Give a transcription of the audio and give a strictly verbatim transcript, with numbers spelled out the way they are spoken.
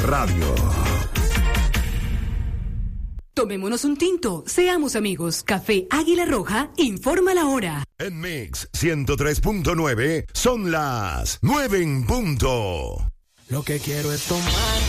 Radio. Tomémonos un tinto, seamos amigos. Café Águila Roja, informa la hora. En Mix ciento tres punto nueve son las nueve en punto. Lo que quiero es tomar